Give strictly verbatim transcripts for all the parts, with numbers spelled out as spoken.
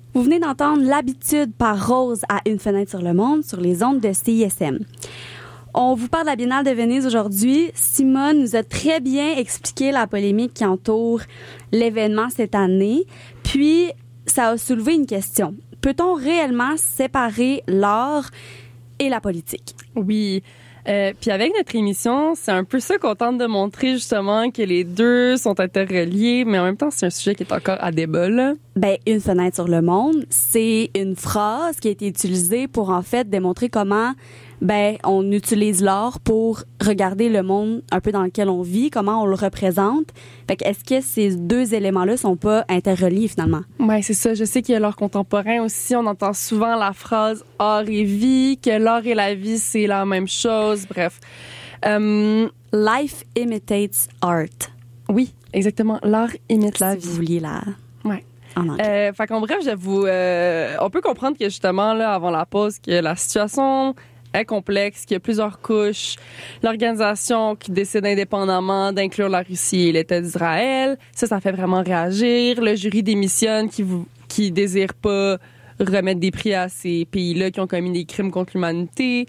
Vous venez d'entendre L'habitude par Rose à Une fenêtre sur le monde sur les ondes de C I S M. On vous parle de la Biennale de Venise aujourd'hui. Simone nous a très bien expliqué la polémique qui entoure l'événement cette année. Puis, ça a soulevé une question. Peut-on réellement séparer l'art et la politique? Oui. Euh, puis avec notre émission, c'est un peu ça qu'on tente de montrer justement, que les deux sont interreliés, mais en même temps, c'est un sujet qui est encore à débat, là. Ben, Une fenêtre sur le monde, c'est une phrase qui a été utilisée pour en fait démontrer comment ben on utilise l'art pour regarder le monde un peu dans lequel on vit, comment on le représente. Fait que est-ce que ces deux éléments-là sont pas interreliés finalement? Ouais, c'est ça. Je sais qu'il y a l'art contemporain aussi. On entend souvent la phrase art et vie, que l'art et la vie c'est la même chose. Bref, euh, life imitates art. Oui, exactement. L'art imite la si vie. Vous vouliez la. Ouais. En anglais. Euh, fait qu'en bref, j'avoue, euh, on peut comprendre que justement là, avant la pause, que la situation est complexe, qu'il y a plusieurs couches. L'organisation qui décide indépendamment d'inclure la Russie et l'État d'Israël, ça, ça fait vraiment réagir. Le jury démissionne qui vous, qui désire pas remettre des prix à ces pays-là qui ont commis des crimes contre l'humanité.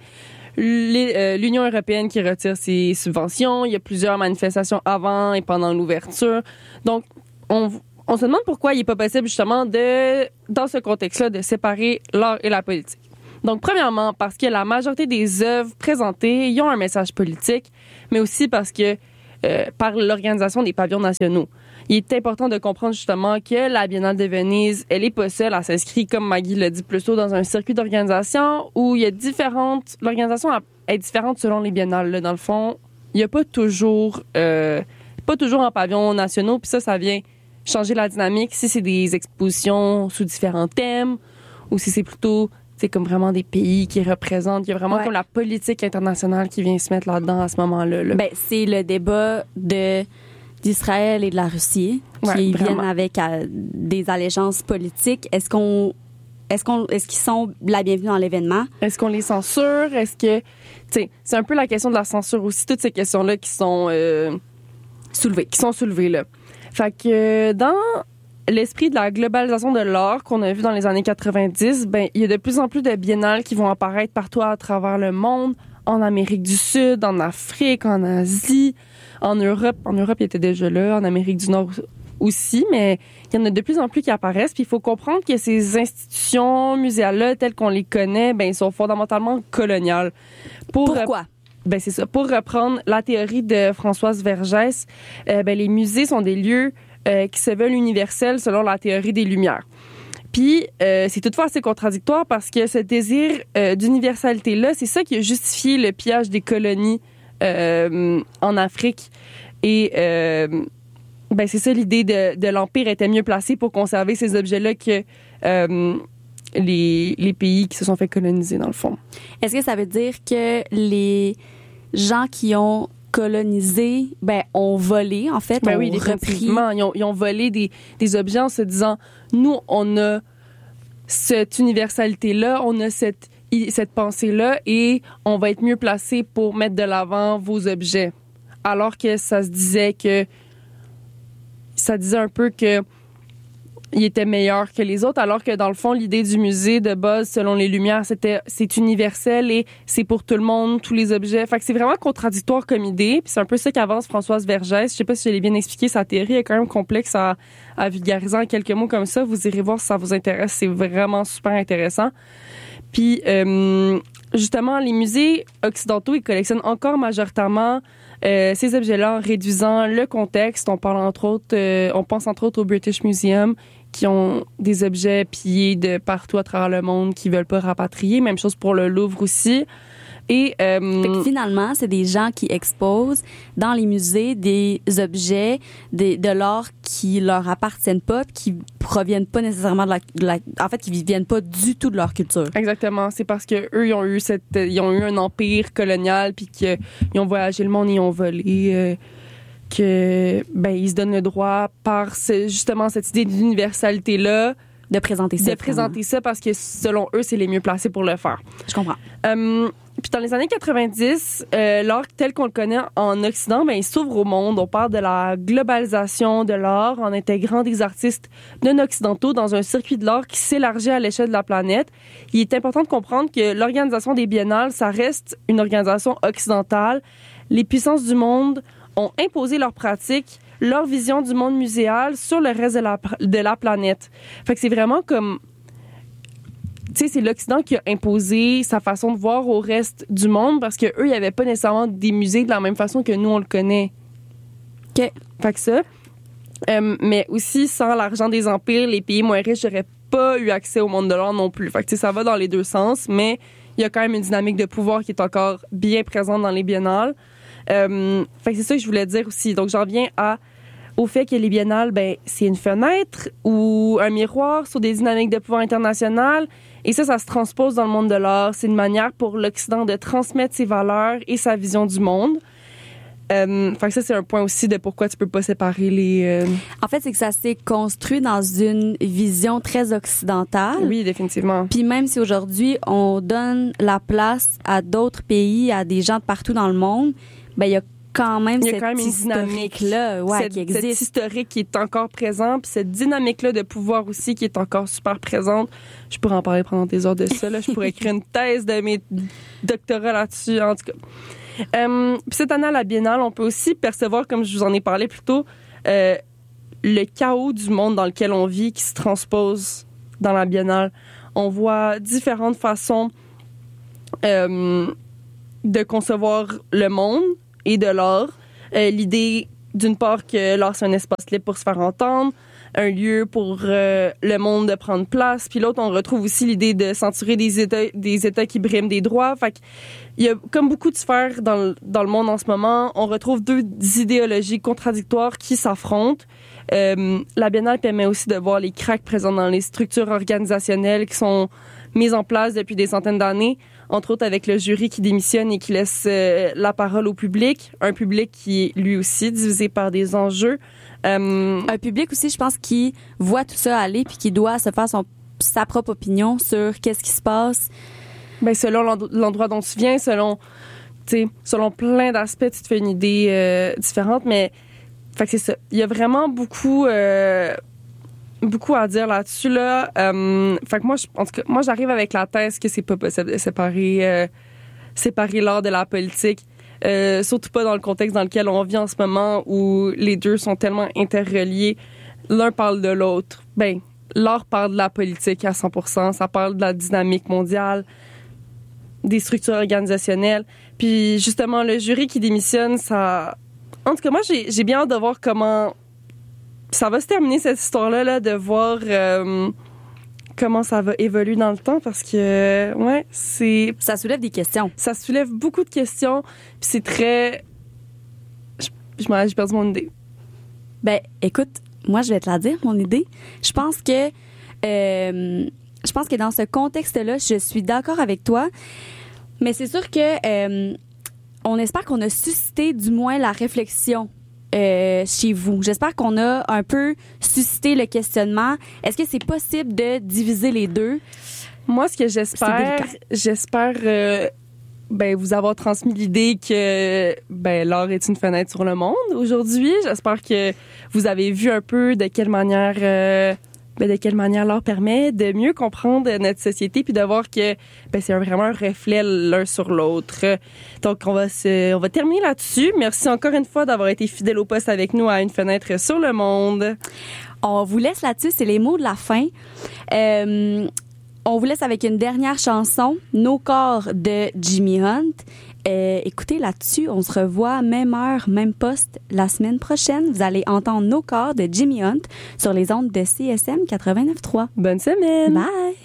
Les, euh, L'Union européenne qui retire ses subventions. Il y a plusieurs manifestations avant et pendant l'ouverture. Donc, on, on se demande pourquoi il n'est pas possible justement de, dans ce contexte-là, de séparer l'art et la politique. Donc, premièrement, parce que la majorité des œuvres présentées y ont un message politique, mais aussi parce que, euh, par l'organisation des pavillons nationaux. Il est important de comprendre justement que la Biennale de Venise, elle est pas seule, elle s'inscrit, comme Maggie l'a dit plus tôt, dans un circuit d'organisation où il y a différentes... L'organisation est différente selon les biennales. Là, dans le fond, il n'y a pas toujours, euh, pas toujours en pavillons nationaux, puis ça, ça vient changer la dynamique si c'est des expositions sous différents thèmes ou si c'est plutôt... C'est comme vraiment des pays qui représentent. Il y a vraiment ouais. comme la politique internationale qui vient se mettre là-dedans à ce moment-là. Là. Ben, c'est le débat de, d'Israël et de la Russie ouais, qui vraiment. viennent avec euh, des allégeances politiques. Est-ce qu'on, est-ce qu'on, est-ce qu'ils sont la bienvenue dans l'événement? Est-ce qu'on les censure? Est-ce que, tu sais, c'est un peu la question de la censure aussi. Toutes ces questions-là qui sont euh, soulevées, qui sont soulevées là. Fait que dans l'esprit de la globalisation de l'art qu'on a vu dans les années quatre-vingt-dix, ben il y a de plus en plus de biennales qui vont apparaître partout à travers le monde, en Amérique du Sud, en Afrique, en Asie, en Europe. En Europe, il était déjà là, en Amérique du Nord aussi, mais il y en a de plus en plus qui apparaissent. Puis il faut comprendre que ces institutions muséales-là, telles qu'on les connaît, ben ils sont fondamentalement coloniales. Pour Pourquoi? Ben c'est ça. Pour reprendre la théorie de Françoise Vergès, euh, ben les musées sont des lieux Euh, qui se veulent universels selon la théorie des Lumières. Puis, euh, c'est toutefois assez contradictoire parce que ce désir euh, d'universalité-là, c'est ça qui a justifié le pillage des colonies euh, en Afrique. Et euh, ben c'est ça, l'idée de, de l'Empire était mieux placée pour conserver ces objets-là que euh, les, les pays qui se sont fait coloniser, dans le fond. Est-ce que ça veut dire que les gens qui ont colonisés, ben, ont volé, en fait, ben ont oui, repris. Ils ont, ils ont volé des, des objets en se disant, nous, on a cette universalité-là, on a cette, cette pensée-là et on va être mieux placé pour mettre de l'avant vos objets. Alors que ça se disait que, ça disait un peu que il était meilleur que les autres, alors que dans le fond, l'idée du musée de base, selon les Lumières, c'était c'est universel et c'est pour tout le monde, tous les objets. Fait que c'est vraiment contradictoire comme idée. Puis c'est un peu ça qu'avance Françoise Vergès. Je sais pas si je l'ai bien expliqué, sa théorie est quand même complexe à, à vulgariser en quelques mots comme ça. Vous irez voir si ça vous intéresse. C'est vraiment super intéressant. Puis euh, justement, les musées occidentaux, ils collectionnent encore majoritairement euh, ces objets-là en réduisant le contexte. On parle entre autres, euh, on pense entre autres au British Museum, qui ont des objets pillés de partout à travers le monde qui veulent pas rapatrier. Même chose pour le Louvre aussi. Et euh, fait que finalement, c'est des gens qui exposent dans les musées des objets, des, de l'art qui leur appartiennent pas, qui proviennent pas nécessairement de la, de la, en fait, qui viennent pas du tout de leur culture. Exactement. C'est parce que eux, ils ont eu cette, ils ont eu un empire colonial, puis qu'ils ont voyagé le monde, ils ont volé. Euh, que ben ils se donnent le droit par ce, justement cette idée d'universalité là de présenter ça de présenter ça parce que selon eux c'est les mieux placés pour le faire. Je comprends. Euh, puis dans les années quatre-vingt-dix, euh, l'art tel qu'on le connaît en Occident, ben, il s'ouvre au monde. On parle de la globalisation de l'art en intégrant des artistes non-occidentaux dans un circuit de l'art qui s'élargit à l'échelle de la planète. Il est important de comprendre que l'organisation des biennales, ça reste une organisation occidentale. Les puissances du monde ont imposé leurs pratiques, leur vision du monde muséal sur le reste de la, de la planète. Fait que c'est vraiment comme... Tu sais, c'est l'Occident qui a imposé sa façon de voir au reste du monde parce qu'eux, ils n'avaient pas nécessairement des musées de la même façon que nous, on le connaît. OK. Fait que ça. Euh, mais aussi, sans l'argent des empires, les pays moins riches n'auraient pas eu accès au monde de l'art non plus. Fait que, tu sais, ça va dans les deux sens, mais il y a quand même une dynamique de pouvoir qui est encore bien présente dans les biennales. Euh, fait que c'est ça que je voulais dire aussi. Donc, j'en viens à au fait que les biennales, ben, c'est une fenêtre ou un miroir sur des dynamiques de pouvoir internationales. Et ça, ça se transpose dans le monde de l'art. C'est une manière pour l'Occident de transmettre ses valeurs et sa vision du monde. Euh, fait que ça, c'est un point aussi de pourquoi tu peux pas séparer les... Euh... En fait, c'est que ça s'est construit dans une vision très occidentale. Oui, définitivement. Puis même si aujourd'hui, on donne la place à d'autres pays, à des gens de partout dans le monde, ben il y a quand même il y a cette quand même une historique-là ouais, cette, qui existe. Cette historique qui est encore présente, puis cette dynamique-là de pouvoir aussi qui est encore super présente. Je pourrais en parler pendant des heures de ça. Là. Je pourrais écrire une thèse de mes doctorats là-dessus, en tout cas. Euh, puis cette année à la Biennale, on peut aussi percevoir, comme je vous en ai parlé plus tôt, euh, le chaos du monde dans lequel on vit qui se transpose dans la Biennale. On voit différentes façons euh, de concevoir le monde et de l'art. Euh, l'idée, d'une part, que l'art, c'est un espace libre pour se faire entendre, un lieu pour euh, le monde de prendre place. Puis l'autre, on retrouve aussi l'idée de censurer des États, des États qui briment des droits. Fait qu'il y a comme beaucoup de sphères dans le, dans le monde en ce moment. On retrouve deux idéologies contradictoires qui s'affrontent. Euh, la Biennale permet aussi de voir les cracks présents dans les structures organisationnelles qui sont mises en place depuis des centaines d'années, entre autres avec le jury qui démissionne et qui laisse euh, la parole au public, un public qui est lui aussi divisé par des enjeux. Euh, un public aussi, je pense, qui voit tout ça aller puis qui doit se faire son, sa propre opinion sur qu'est-ce qui se passe. Ben selon l'endroit dont tu viens, selon, tu sais, selon plein d'aspects, tu te fais une idée euh, différente, mais fait que c'est ça. Il y a vraiment beaucoup... Euh, beaucoup à dire là-dessus là. Euh, fait que moi, je, en tout cas, moi j'arrive avec la thèse que c'est pas possible de séparer euh, séparer l'art de la politique. Euh, surtout pas dans le contexte dans lequel on vit en ce moment où les deux sont tellement interreliés. L'un parle de l'autre. Ben, l'art parle de la politique à cent pour cent. Ça parle de la dynamique mondiale, des structures organisationnelles. Puis justement, le jury qui démissionne, ça... En tout cas, moi, j'ai, j'ai bien hâte de voir comment... Ça va se terminer, cette histoire-là, là, de voir euh, comment ça va évoluer dans le temps, parce que, ouais, c'est... Ça soulève des questions. Ça soulève beaucoup de questions, puis c'est très... Je, je m'en, j'ai perdu mon idée. Ben, écoute, moi, je vais te la dire, mon idée. Je pense que... Euh, je pense que dans ce contexte-là, je suis d'accord avec toi, mais c'est sûr que... Euh, on espère qu'on a suscité, du moins, la réflexion Euh, chez vous. J'espère qu'on a un peu suscité le questionnement. Est-ce que c'est possible de diviser les deux? Moi, ce que j'espère, j'espère euh, ben, vous avoir transmis l'idée que ben, l'art est une fenêtre sur le monde aujourd'hui. J'espère que vous avez vu un peu de quelle manière... Euh, ben, de quelle manière l'art permet de mieux comprendre notre société puis de voir que ben, c'est un, vraiment un reflet l'un sur l'autre. Donc, on va, se, on va terminer là-dessus. Merci encore une fois d'avoir été fidèle au poste avec nous à Une fenêtre sur le monde. On vous laisse là-dessus, c'est les mots de la fin. Euh, on vous laisse avec une dernière chanson, Nos corps de Jimmy Hunt. Euh, écoutez, là-dessus, on se revoit même heure, même poste la semaine prochaine. Vous allez entendre Nos corps de Jimmy Hunt sur les ondes de C S M quatre-vingt-neuf trois. Bonne semaine! Bye!